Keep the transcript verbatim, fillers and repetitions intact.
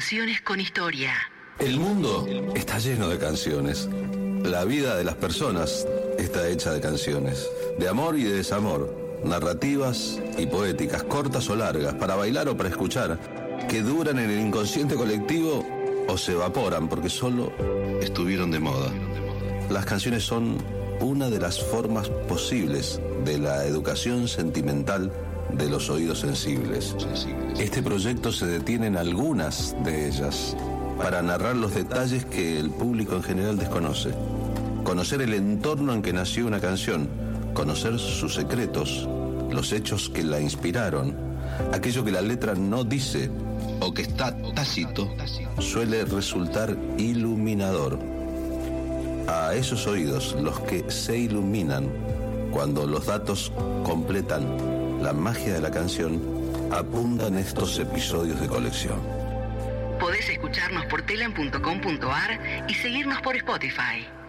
Canciones con historia. El mundo está lleno de canciones. La vida de las personas está hecha de canciones. De amor y de desamor. Narrativas y poéticas, cortas o largas, para bailar o para escuchar, que duran en el inconsciente colectivo o se evaporan porque solo estuvieron de moda. Las canciones son una de las formas posibles de la educación sentimental de los oídos sensibles. Este proyecto se detiene en algunas de ellas para narrar los detalles que el público en general desconoce. Conocer el entorno en que nació una canción, conocer sus secretos, los hechos que la inspiraron, aquello que la letra no dice o que está tácito, suele resultar iluminador. A esos oídos, los que se iluminan cuando los datos completan la magia de la canción, apuntan estos episodios de colección. Podés escucharnos por telam punto com punto ar y seguirnos por Spotify.